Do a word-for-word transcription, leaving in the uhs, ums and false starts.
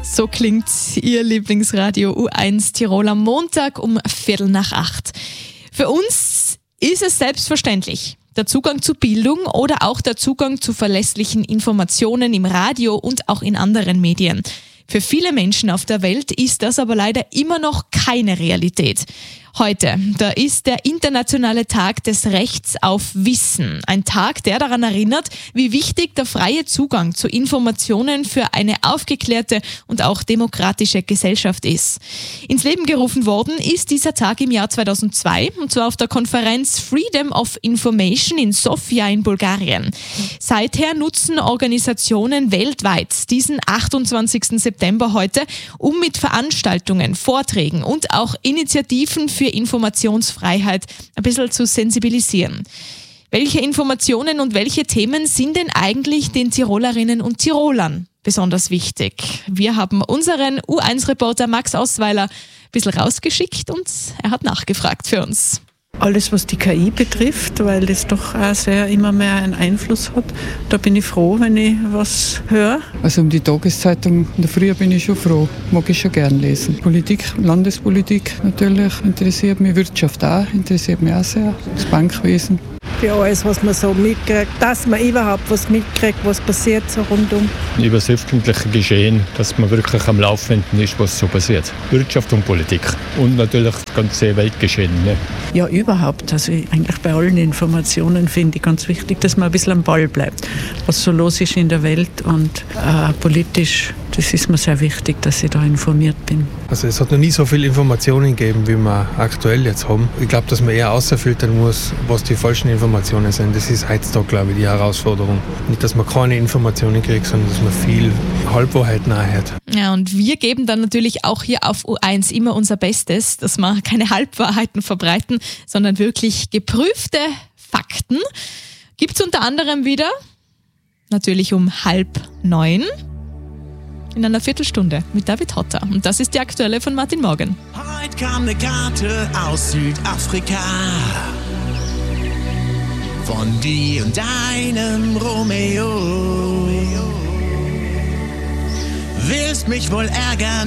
So klingt Ihr Lieblingsradio U eins Tirol am Montag um Viertel nach acht. Für uns ist es selbstverständlich. Der Zugang zu Bildung oder auch der Zugang zu verlässlichen Informationen im Radio und auch in anderen Medien. Für viele Menschen auf der Welt ist das aber leider immer noch keine Realität. Heute, da ist der internationale Tag des Rechts auf Wissen. Ein Tag, der daran erinnert, wie wichtig der freie Zugang zu Informationen für eine aufgeklärte und auch demokratische Gesellschaft ist. Ins Leben gerufen worden ist dieser Tag im Jahr zweitausendzwei, und zwar auf der Konferenz Freedom of Information in Sofia in Bulgarien. Seither nutzen Organisationen weltweit diesen achtundzwanzigsten September heute, um mit Veranstaltungen, Vorträgen und auch Initiativen für Informationsfreiheit ein bisschen zu sensibilisieren. Welche Informationen und welche Themen sind denn eigentlich den Tirolerinnen und Tirolern besonders wichtig? Wir haben unseren U eins Reporter Max Osweiler ein bisschen rausgeschickt und er hat nachgefragt für uns. Alles, was die K I betrifft, weil das doch auch sehr immer mehr einen Einfluss hat. Da bin ich froh, wenn ich was höre. Also um die Tageszeitung in der Früh bin ich schon froh. Mag ich schon gern lesen. Politik, Landespolitik natürlich interessiert mich. Wirtschaft auch, interessiert mich auch sehr. Das Bankwesen. Für alles, was man so mitkriegt, dass man überhaupt was mitkriegt, was passiert so rundum. Über das öffentliche Geschehen, dass man wirklich am Laufenden ist, was so passiert. Wirtschaft und Politik. Und natürlich das ganze Weltgeschehen. Ne? Ja, überhaupt. Also eigentlich bei allen Informationen finde ich ganz wichtig, dass man ein bisschen am Ball bleibt. Was so los ist in der Welt und äh, politisch, das ist mir sehr wichtig, dass ich da informiert bin. Also es hat noch nie so viele Informationen gegeben, wie wir aktuell jetzt haben. Ich glaube, dass man eher außerfiltern muss, was die falschen Informationen sind. Das ist heutzutage, glaube ich, die Herausforderung. Nicht, dass man keine Informationen kriegt, sondern dass man viel Halbwahrheiten anhört. Ja, und wir geben dann natürlich auch hier auf U eins immer unser Bestes, dass wir keine Halbwahrheiten verbreiten, sondern wirklich geprüfte Fakten. Gibt es unter anderem wieder, natürlich um halb neun, in einer Viertelstunde mit David Hotter. Und das ist die aktuelle von Martin Morgan. Heute kam eine Karte aus Südafrika von dir und deinem Romeo. Willst mich wohl ärgern?